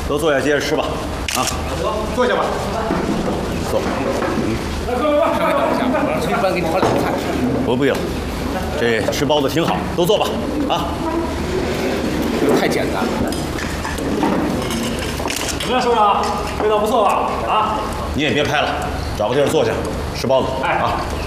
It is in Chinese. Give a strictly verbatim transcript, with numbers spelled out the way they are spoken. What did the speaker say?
都坐下，接着吃吧。啊， 坐下吧。 坐。 来，各位吧，稍微等一下，我让炊饭给你炒两个菜。 不必了，这吃包子挺好，都坐吧。啊， 太简单了。 怎么样，首长？味道不错吧？啊， 你也别拍了，找个地儿坐下，吃包子。 哎啊。